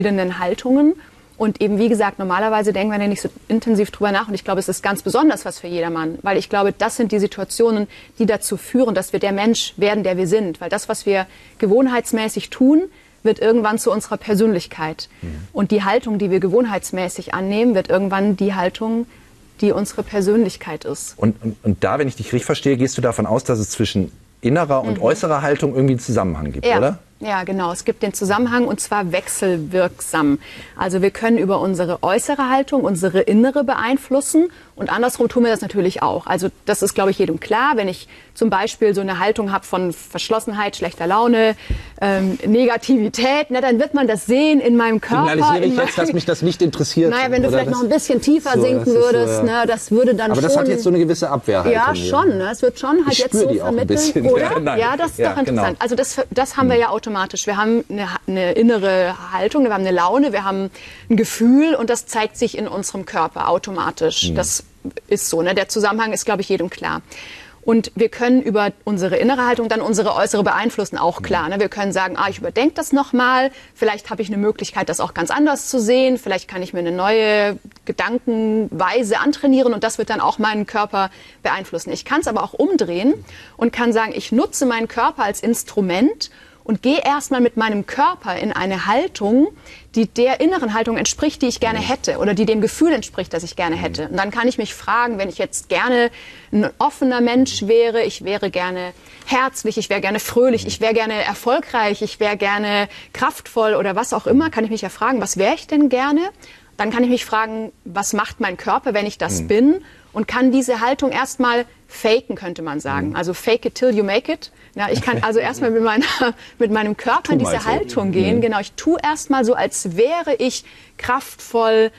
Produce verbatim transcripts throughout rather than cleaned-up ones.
verschiedenen Haltungen. Und eben, wie gesagt, normalerweise denken wir ja nicht so intensiv drüber nach. Und ich glaube, es ist ganz besonders was für jedermann. Weil ich glaube, das sind die Situationen, die dazu führen, dass wir der Mensch werden, der wir sind. Weil das, was wir gewohnheitsmäßig tun, wird irgendwann zu unserer Persönlichkeit. Mhm. Und die Haltung, die wir gewohnheitsmäßig annehmen, wird irgendwann die Haltung, die unsere Persönlichkeit ist. Und, und, und da, wenn ich dich richtig verstehe, gehst du davon aus, dass es zwischen innerer und mhm. äußerer Haltung irgendwie einen Zusammenhang gibt, ja. oder? Ja, genau. Es gibt den Zusammenhang und zwar wechselwirksam. Also wir können über unsere äußere Haltung unsere innere beeinflussen und andersrum tun wir das natürlich auch. Also das ist, glaube ich, jedem klar. Wenn ich zum Beispiel so eine Haltung habe von Verschlossenheit, schlechter Laune, ähm, Negativität, na, dann wird man das sehen in meinem Körper. Signalisiere ich jetzt, dass mich das nicht interessiert? Naja, wenn du vielleicht das? noch ein bisschen tiefer so, sinken würdest, so, ja. ne, das würde dann Aber schon... das hat jetzt so eine gewisse Abwehrhaltung. Ja, schon. Ne? Es wird schon halt ich jetzt so die vermitteln. Auch oder? Ja, ja, das ist ja, doch interessant. Genau. Also das, das haben wir ja automatisch. Wir haben eine, eine innere Haltung, wir haben eine Laune, wir haben ein Gefühl und das zeigt sich in unserem Körper automatisch. Hm. Das ist so. Ne? Der Zusammenhang ist, glaube ich, jedem klar. Und wir können über unsere innere Haltung dann unsere äußere beeinflussen, auch klar. Ne? Wir können sagen, ah, ich überdenke das nochmal, vielleicht habe ich eine Möglichkeit, das auch ganz anders zu sehen, vielleicht kann ich mir eine neue Gedankenweise antrainieren und das wird dann auch meinen Körper beeinflussen. Ich kann es aber auch umdrehen und kann sagen, ich nutze meinen Körper als Instrument und gehe erstmal mit meinem Körper in eine Haltung, die der inneren Haltung entspricht, die ich gerne hätte oder die dem Gefühl entspricht, das ich gerne hätte. Und dann kann ich mich fragen, wenn ich jetzt gerne ein offener Mensch wäre, ich wäre gerne herzlich, ich wäre gerne fröhlich, ich wäre gerne erfolgreich, ich wäre gerne kraftvoll oder was auch immer, kann ich mich ja fragen, was wäre ich denn gerne? Dann kann ich mich fragen, was macht mein Körper, wenn ich das mhm. bin? Und kann diese Haltung erstmal faken, könnte man sagen. Also fake it till you make it. Ja, ich kann also erstmal mit, meiner, mit meinem Körper in diese so. Haltung gehen. Mhm. Genau, ich tue erstmal so, als wäre ich kraftvoll,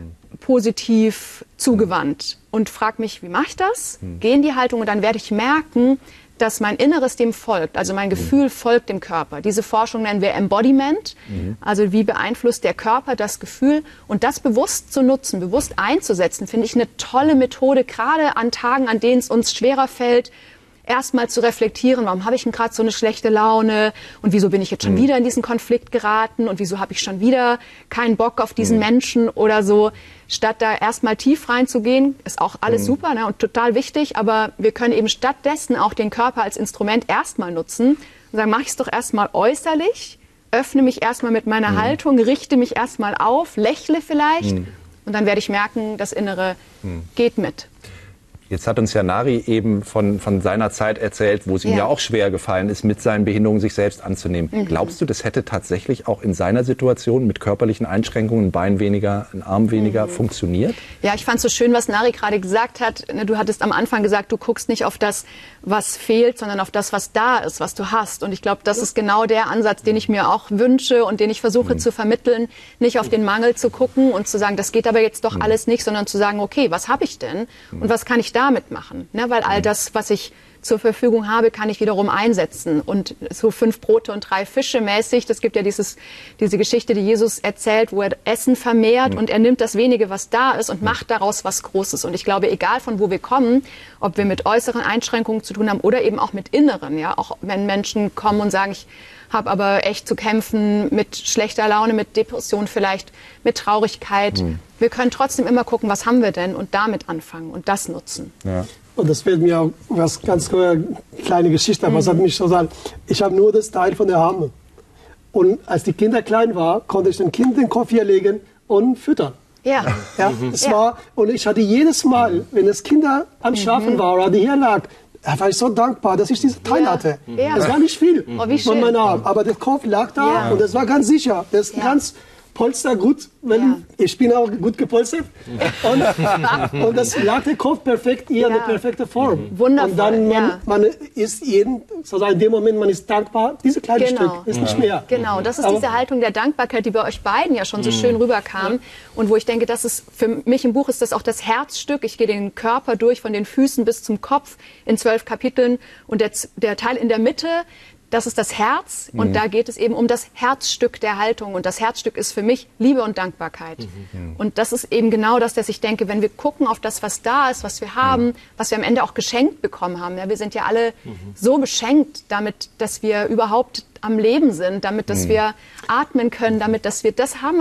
positiv zugewandt. Und frage mich, wie mache ich das? Mhm. Gehe in die Haltung und dann werde ich merken, dass mein Inneres dem folgt, also mein Gefühl mhm. folgt dem Körper. Diese Forschung nennen wir Embodiment, mhm. also wie beeinflusst der Körper das Gefühl. Und das bewusst zu nutzen, bewusst einzusetzen, finde ich eine tolle Methode, gerade an Tagen, an denen es uns schwerer fällt, erstmal zu reflektieren, warum habe ich denn gerade so eine schlechte Laune und wieso bin ich jetzt schon mhm. wieder in diesen Konflikt geraten und wieso habe ich schon wieder keinen Bock auf diesen mhm. Menschen oder so. Statt da erstmal tief reinzugehen, ist auch alles mhm. super, ne, und total wichtig, aber wir können eben stattdessen auch den Körper als Instrument erstmal nutzen und sagen, mache ich es doch erstmal äußerlich, öffne mich erstmal mit meiner mhm. Haltung, richte mich erstmal auf, lächle vielleicht mhm. und dann werde ich merken, das Innere mhm. geht mit. Jetzt hat uns ja Nari eben von, von seiner Zeit erzählt, wo es ihm ja. ja auch schwer gefallen ist, mit seinen Behinderungen sich selbst anzunehmen. Mhm. Glaubst du, das hätte tatsächlich auch in seiner Situation mit körperlichen Einschränkungen, ein Bein weniger, ein Arm weniger, mhm. funktioniert? Ja, ich fand es so schön, was Nari gerade gesagt hat. Du hattest am Anfang gesagt, du guckst nicht auf das, was fehlt, sondern auf das, was da ist, was du hast. Und ich glaube, das ist genau der Ansatz, den ich mir auch wünsche und den ich versuche mhm. zu vermitteln. Nicht auf den Mangel zu gucken und zu sagen, das geht aber jetzt doch mhm. alles nicht, sondern zu sagen, okay, was habe ich denn und was kann ich damit machen? Ne? Weil all das, was ich zur Verfügung habe, kann ich wiederum einsetzen. Und so fünf Brote und drei Fische mäßig, das gibt ja dieses, diese Geschichte, die Jesus erzählt, wo er Essen vermehrt mhm. und er nimmt das wenige, was da ist und macht daraus was Großes. Und ich glaube, egal von wo wir kommen, ob wir mit äußeren Einschränkungen zu tun haben oder eben auch mit inneren, ja, auch wenn Menschen kommen und sagen, ich habe aber echt zu kämpfen mit schlechter Laune, mit Depression vielleicht, mit Traurigkeit. Mhm. Wir können trotzdem immer gucken, was haben wir denn und damit anfangen und das nutzen. Ja. Und das fällt mir auch was ganz kleine Geschichte, aber es mhm. hat mich so gesagt, ich habe nur das Teil von der Arme. Und als die Kinder klein waren, konnte ich dem Kind den Kopf hier legen und füttern. Ja. ja, es ja. war, und ich hatte jedes Mal, wenn das Kinder am Schlafen mhm. war oder die hier lag, da war ich so dankbar, dass ich diese Teil ja. hatte. Ja. Das war nicht viel oh, wie von meinem Arm, aber der Kopf lag da ja. und es war ganz sicher. Das ist ja. ganz Polster gut, wenn ja. ich bin auch gut gepolstert. Und, und das lag der Kopf perfekt hier, ja. in der perfekte Form. Wundervoll. Und dann man, ja. man ist jeden, sozusagen in dem Moment, man ist dankbar, diese kleine genau. Stück ist ja. nicht mehr. Genau, das ist Aber diese Haltung der Dankbarkeit, die bei euch beiden ja schon so schön rüberkam. Ja. Und wo ich denke, das ist für mich im Buch ist das auch das Herzstück. Ich gehe den Körper durch, von den Füßen bis zum Kopf in zwölf Kapiteln. Und der, der Teil in der Mitte, das ist das Herz und mhm. da geht es eben um das Herzstück der Haltung. Und das Herzstück ist für mich Liebe und Dankbarkeit. Mhm. Und das ist eben genau das, dass ich denke, wenn wir gucken auf das, was da ist, was wir haben, mhm. was wir am Ende auch geschenkt bekommen haben. Ja, wir sind ja alle mhm. so beschenkt damit, dass wir überhaupt am Leben sind, damit, dass mhm. wir atmen können, damit, dass wir das haben,